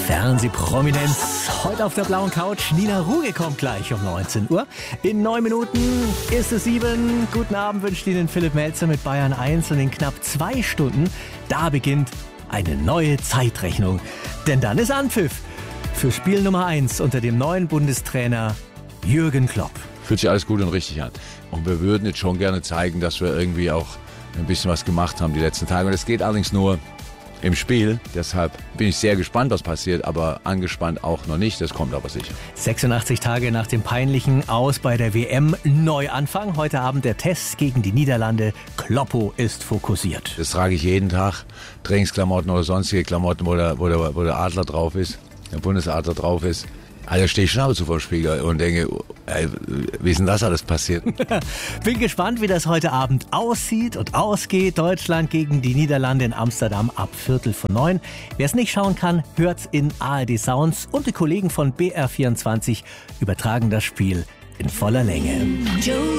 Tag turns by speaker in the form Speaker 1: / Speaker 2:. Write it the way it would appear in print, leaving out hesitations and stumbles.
Speaker 1: Fernsehprominenz. Heute auf der blauen Couch. Nina Ruge kommt gleich um 19 Uhr. In 9 Minuten ist es 7. Guten Abend wünscht Ihnen Philipp Melzer mit Bayern 1. Und in knapp 2 Stunden, da beginnt eine neue Zeitrechnung. Denn dann ist Anpfiff für Spiel Nummer 1 unter dem neuen Bundestrainer Jürgen Klopp.
Speaker 2: Fühlt sich alles gut und richtig an. Und wir würden jetzt schon gerne zeigen, dass wir irgendwie auch ein bisschen was gemacht haben die letzten Tage. Und es geht allerdings nur im Spiel. Deshalb bin ich sehr gespannt, was passiert, aber angespannt auch noch nicht. Das kommt aber sicher.
Speaker 1: 86 Tage nach dem peinlichen Aus bei der WM Neuanfang. Heute Abend der Test gegen die Niederlande. Kloppo ist fokussiert.
Speaker 2: Das trage ich jeden Tag. Trainingsklamotten oder sonstige Klamotten, wo der Adler drauf ist, der Bundesadler drauf ist. Also stehe ich schon ab zu vor dem Spiegel und denke, ey, wie ist denn das alles passiert?
Speaker 1: Bin gespannt, wie das heute Abend aussieht und ausgeht. Deutschland gegen die Niederlande in Amsterdam ab 8:45. Wer es nicht schauen kann, hört's in ARD Sounds. Und die Kollegen von BR24 übertragen das Spiel in voller Länge.